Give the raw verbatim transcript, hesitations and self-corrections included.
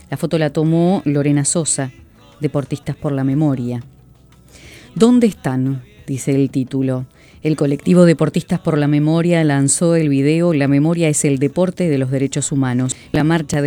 La foto la tomó Lorena Sosa, Deportistas por la Memoria. ¿Dónde están?, dice el título. El colectivo Deportistas por la Memoria lanzó el video La memoria es el deporte de los derechos humanos. La marcha de